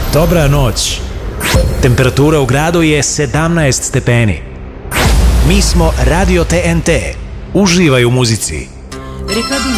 Dobra noć. Temperatura u gradu je 17 stepeni. Mi smo Radio TNT. Uživaj u muzici. Riccardo